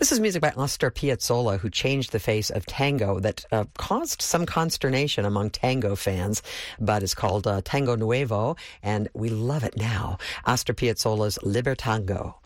This is music by Astor Piazzolla, who changed the face of tango that caused some consternation among tango fans, but it's called Tango Nuevo, and we love it now. Astor Piazzolla's Libertango.